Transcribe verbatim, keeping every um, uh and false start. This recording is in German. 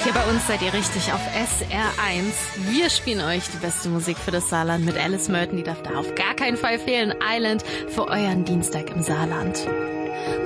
Hier bei uns seid ihr richtig auf S R eins. Wir spielen euch die beste Musik für das Saarland mit Alice Merton. Die darf da auf gar keinen Fall fehlen. Island für euren Dienstag im Saarland.